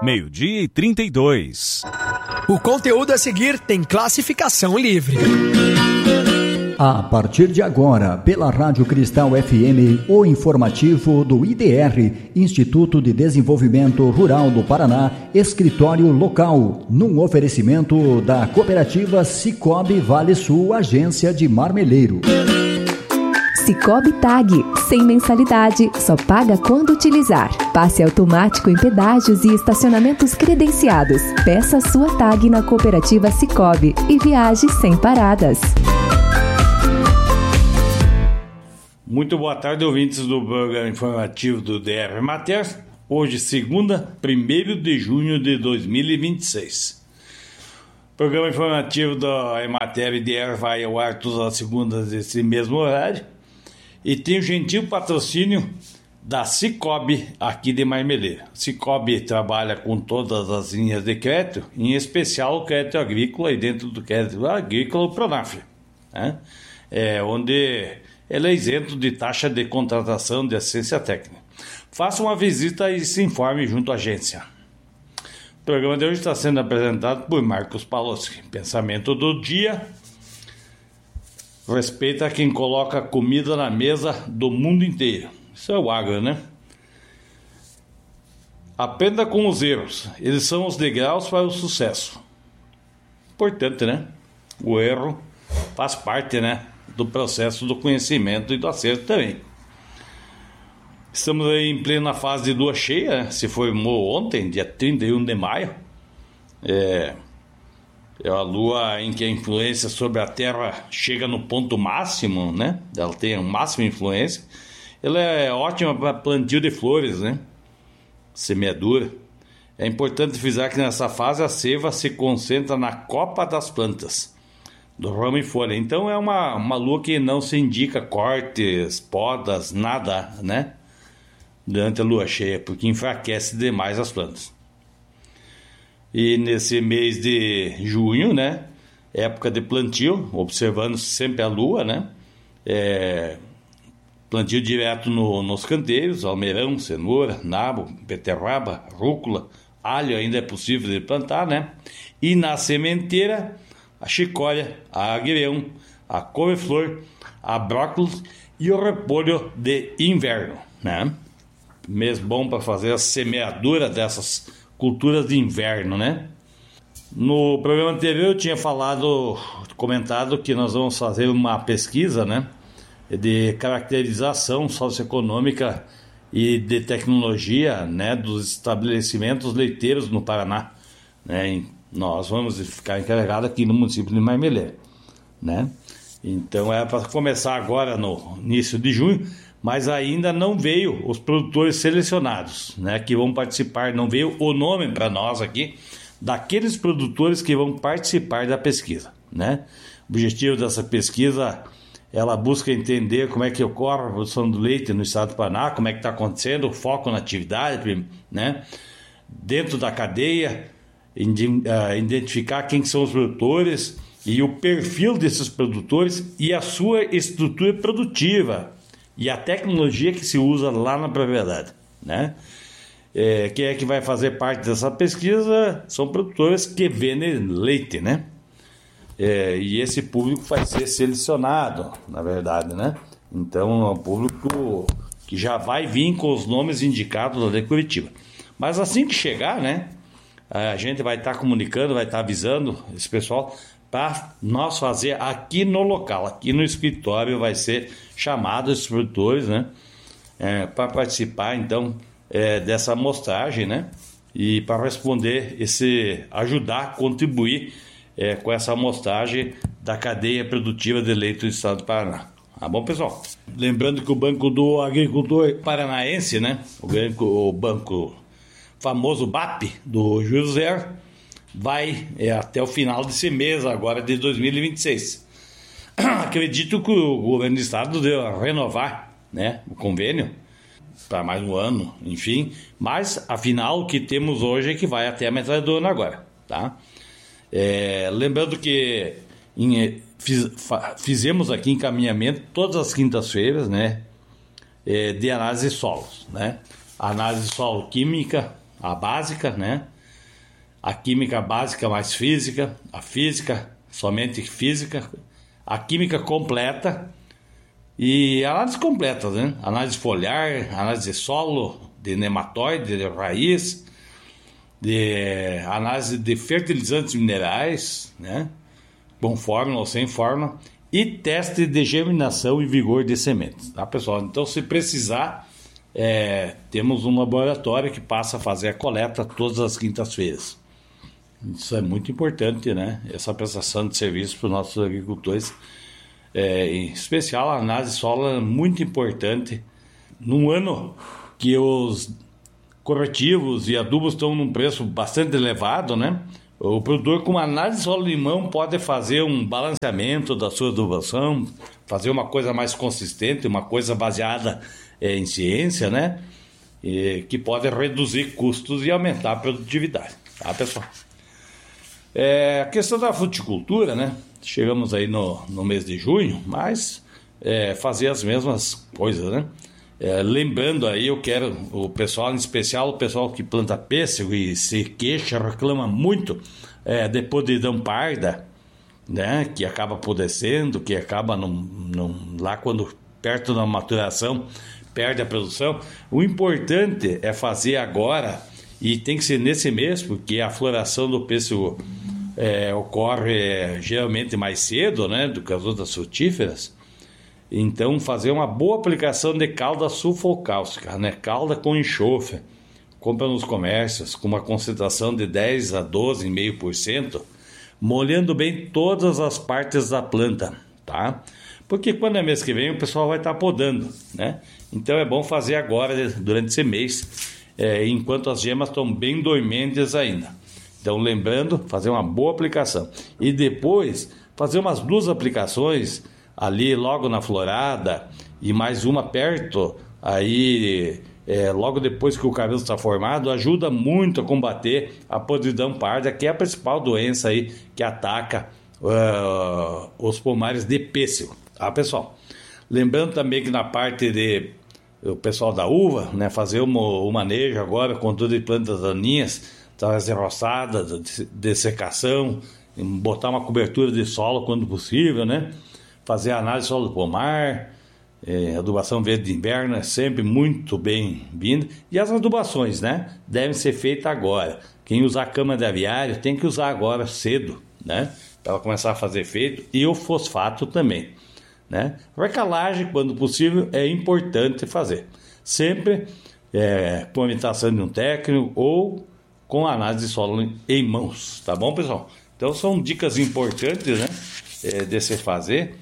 12:32. O conteúdo a seguir tem classificação livre. A partir de agora, pela Rádio Cristal FM, o informativo do IDR, Instituto de Desenvolvimento Rural do Paraná, escritório local, num oferecimento da cooperativa Cicobi Vale Sul, agência de Marmeleiro. Cicobi Tag, sem mensalidade, só paga quando utilizar. Passe automático em pedágios e estacionamentos credenciados. Peça sua tag na cooperativa Cicobi e viaje sem paradas. Muito boa tarde, ouvintes do programa informativo do DR Mater. Hoje, segunda, 1º de junho de 2026. O programa informativo da Emater e DR vai ao ar todas as segundas desse mesmo horário. E tem o gentil patrocínio da Cicobi aqui de Marmeleiro. Cicobi trabalha com todas as linhas de crédito, em especial o crédito agrícola, e dentro do crédito agrícola o Pronaf, né? Onde ele é isento de taxa de contratação de assistência técnica. Faça uma visita e se informe junto à agência. O programa de hoje está sendo apresentado por Marcos Paloski. Pensamento do dia: respeita quem coloca comida na mesa do mundo inteiro. Isso é o agro, né? Aprenda com os erros. Eles são os degraus para o sucesso. Importante, né? O erro faz parte, né, do processo do conhecimento e do acerto também. Estamos aí em plena fase de lua cheia, né? Se formou ontem, dia 31 de maio. É a lua em que a influência sobre a Terra chega no ponto máximo, né? Ela tem a máxima influência. Ela é ótima para plantio de flores, né? Semeadura. É importante frisar que nessa fase a seiva se concentra na copa das plantas, do ramo e folha. Então é uma lua que não se indica cortes, podas, nada, né? Durante a lua cheia, porque enfraquece demais as plantas. E nesse mês de junho, né, época de plantio, observando sempre a lua, né, plantio direto nos canteiros, almeirão, cenoura, nabo, beterraba, rúcula, alho ainda é possível de plantar, né, e na sementeira, a chicória, a agrião, a couve-flor, a brócolis e o repolho de inverno, né, mês bom para fazer a semeadura dessas culturas de inverno, né? No programa anterior eu tinha comentado que nós vamos fazer uma pesquisa, né, de caracterização socioeconômica e de tecnologia, né, dos estabelecimentos leiteiros no Paraná, né? Nós vamos ficar encarregados aqui no município de Marmeleiro, né? Então é para começar agora no início de junho, mas ainda não veio os produtores selecionados, né, que vão participar, não veio o nome para nós aqui daqueles produtores que vão participar da pesquisa, né? O objetivo dessa pesquisa, ela busca entender como é que ocorre a produção do leite no estado do Paraná, como é que está acontecendo, o foco na atividade, né, dentro da cadeia, identificar quem são os produtores e o perfil desses produtores e a sua estrutura produtiva e a tecnologia que se usa lá na propriedade, né? Quem é que vai fazer parte dessa pesquisa? São produtores que vendem leite, né? E esse público vai ser selecionado, na verdade, né? Então é um público que já vai vir com os nomes indicados da lei Curitiba. Mas assim que chegar, né, a gente vai estar comunicando, vai estar avisando esse pessoal para nós fazer aqui no local, aqui no escritório vai ser chamado esses produtores, né, para participar então dessa amostragem, né, e para responder ajudar a contribuir com essa amostragem da cadeia produtiva de leite do estado do Paraná. Tá bom, pessoal? Lembrando que o Banco do Agricultor Paranaense, né, o banco famoso BAP do Júlio Zero, vai até o final desse mês agora de 2026. Acredito que o governo do estado deu renovar, né, o convênio para mais um ano, enfim, mas afinal o que temos hoje é que vai até a metade do ano agora, tá? Lembrando que fizemos aqui encaminhamento todas as quintas-feiras, né, de análise de solos, né? A análise de solo química, a básica, né? a química básica mais física, a física, somente física, a química completa e análise completa, né? Análise foliar, análise de solo, de nematóide, de raiz, de análise de fertilizantes minerais, né? Com fórmula ou sem fórmula, e teste de germinação e vigor de sementes, tá, pessoal? Então, se precisar, temos um laboratório que passa a fazer a coleta todas as quintas-feiras. Isso é muito importante, né? Essa prestação de serviço para os nossos agricultores, em especial a análise solo é muito importante num ano que os corretivos e adubos estão num preço bastante elevado, né? O produtor com análise solo em mão pode fazer um balanceamento da sua adubação, fazer uma coisa mais consistente, uma coisa baseada em ciência, né? Que pode reduzir custos e aumentar a produtividade, tá, pessoal? A questão da fruticultura, né? Chegamos aí no mês de junho, mas fazer as mesmas coisas, né? Lembrando aí, eu quero o pessoal, em especial o pessoal que planta pêssego e se queixa, reclama muito de podridão parda, né? Que acaba apodrecendo, que acaba lá quando perto da maturação perde a produção. O importante é fazer agora, e tem que ser nesse mês, porque a floração do pêssego ocorre geralmente mais cedo, né, do que as outras frutíferas. Então, fazer uma boa aplicação de calda sulfocálcica, né, calda com enxofre, compra nos comércios, com uma concentração de 10 a 12,5%, molhando bem todas as partes da planta, tá? Porque quando é mês que vem, o pessoal vai estar podando, né? Então, é bom fazer agora, durante esse mês, enquanto as gemas estão bem dormentes ainda. Então, lembrando, fazer uma boa aplicação. E depois, fazer umas 2 aplicações ali logo na florada e mais uma perto, aí logo depois que o cabelo está formado, ajuda muito a combater a podridão parda, que é a principal doença aí que ataca os pomares de pêssego, tá, pessoal? Lembrando também que na parte o pessoal da uva, né, fazer o manejo agora com tudo de plantas daninhas, através de roçada, de secação, botar uma cobertura de solo quando possível, né? Fazer a análise solo do pomar, adubação verde de inverno é sempre muito bem-vinda. E as adubações, né? Devem ser feitas agora. Quem usar cama de aviário tem que usar agora cedo, né? Para ela começar a fazer efeito. E o fosfato também, né? Recalagem, quando possível, é importante fazer. Sempre com a orientação de um técnico ou com análise de solo em mãos, tá bom, pessoal? Então são dicas importantes, né, de se fazer,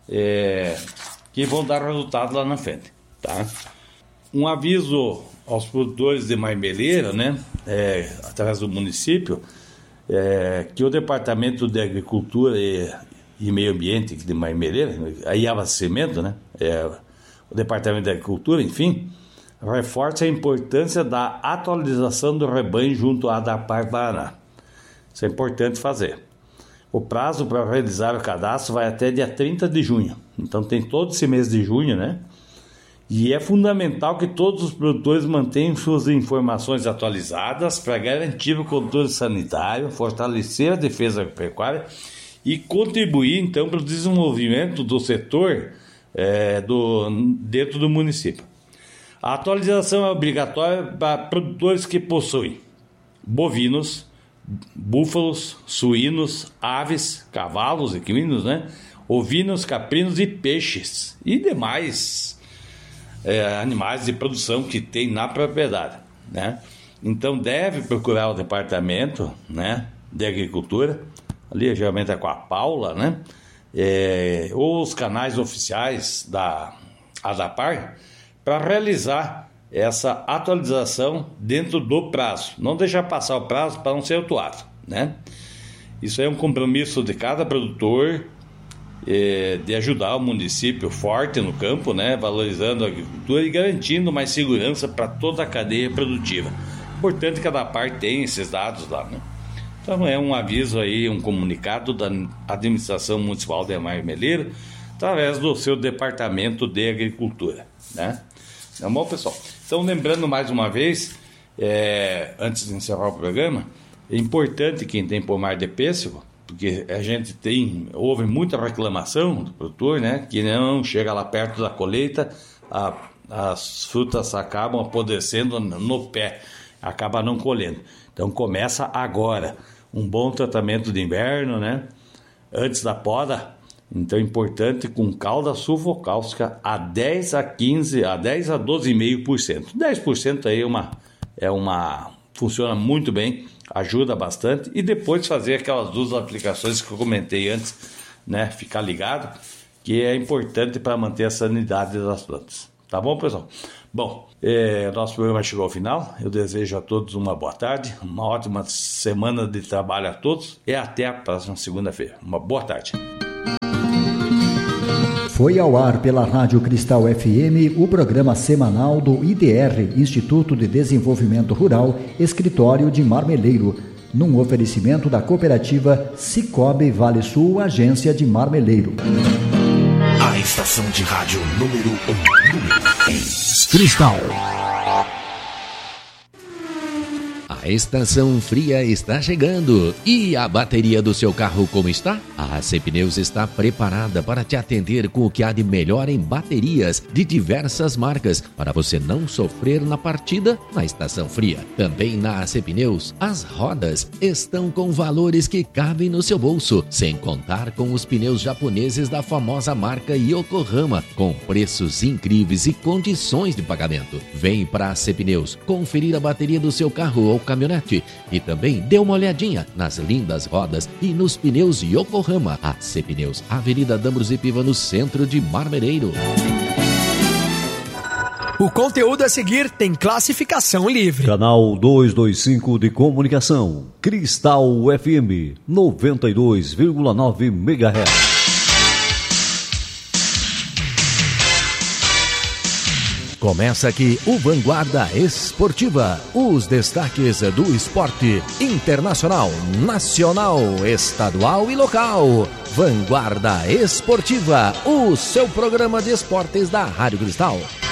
que vão dar resultado lá na frente, tá? Um aviso aos produtores de marmeleira, né, através do município, que o Departamento de Agricultura e Meio Ambiente de Marmeleira, a Iabastecimento, né, o Departamento de Agricultura, enfim, reforça a importância da atualização do rebanho junto à ADAPAR Paraná. Isso é importante fazer. O prazo para realizar o cadastro vai até dia 30 de junho. Então tem todo esse mês de junho, né? E é fundamental que todos os produtores mantenham suas informações atualizadas para garantir o controle sanitário, fortalecer a defesa agropecuária e contribuir, então, para o desenvolvimento do setor dentro do município. A atualização é obrigatória para produtores que possuem bovinos, búfalos, suínos, aves, cavalos, equinos, né? Ovinos, caprinos e peixes e demais animais de produção que tem na propriedade, né? Então deve procurar o departamento, né, de agricultura, ali geralmente é com a Paula, né? Ou os canais oficiais da ADAPAR, para realizar essa atualização dentro do prazo. Não deixar passar o prazo para não ser autuado, né? Isso é um compromisso de cada produtor, de ajudar o município forte no campo, né? Valorizando a agricultura e garantindo mais segurança para toda a cadeia produtiva. Importante que a ADAPAR tenha esses dados lá, né? Então é um aviso aí, um comunicado da Administração Municipal de Marmeleiro, através do seu Departamento de Agricultura, né? Tá bom, pessoal? Então, lembrando mais uma vez, antes de encerrar o programa, É importante quem tem pomar de pêssego, porque a gente houve muita reclamação do produtor, né? Que não chega lá perto da colheita, as frutas acabam apodrecendo no pé, acaba não colhendo. Então começa agora, um bom tratamento de inverno, né? Antes da poda, então é importante com calda sulfocálcica a 10 a 12,5%. 10% aí funciona muito bem, ajuda bastante, e depois fazer aquelas 2 aplicações que eu comentei antes, né? Ficar ligado, que é importante para manter a sanidade das plantas. Tá bom, pessoal? Bom, nosso programa chegou ao final. Eu desejo a todos uma boa tarde, uma ótima semana de trabalho a todos e até a próxima segunda-feira. Uma boa tarde. Foi ao ar pela Rádio Cristal FM o programa semanal do IDR, Instituto de Desenvolvimento Rural, Escritório de Marmeleiro, num oferecimento da cooperativa Cicobi Vale Sul, Agência de Marmeleiro. A estação de rádio número 1. Cristal. A estação fria está chegando. E a bateria do seu carro como está? A AC Pneus está preparada para te atender com o que há de melhor em baterias de diversas marcas, para você não sofrer na partida na estação fria. Também na AC Pneus, as rodas estão com valores que cabem no seu bolso, sem contar com os pneus japoneses da famosa marca Yokohama, com preços incríveis e condições de pagamento. Vem para a AC Pneus conferir a bateria do seu carro ou caminhonete e também dê uma olhadinha nas lindas rodas e nos pneus Yokohama. AC Pneus, Avenida D'Ambrosio Piva, no centro de Marmeleiro. O conteúdo a seguir tem classificação livre. Canal 225 de comunicação, Cristal FM 92,9 MHz. Começa aqui o Vanguarda Esportiva. Os destaques do esporte internacional, nacional, estadual e local. Vanguarda Esportiva, o seu programa de esportes da Rádio Cristal.